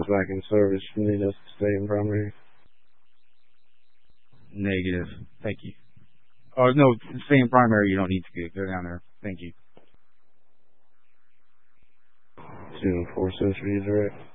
comes back in service, you need us to stay in primary? Negative. Thank you. Oh, no, stay in primary. You don't need to go down there. Thank you. 2 and 4 centuries, right?